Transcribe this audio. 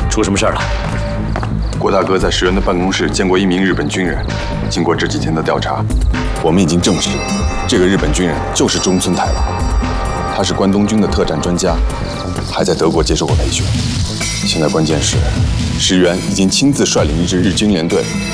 出什么事儿了？ 郭大哥在石原的办公室见过一名日本军人。经过这几天的调查，我们已经证实，这个日本军人就是中村太郎。他是关东军的特战专家，还在德国接受过培训。现在关键是，石原已经亲自率领一支日军联队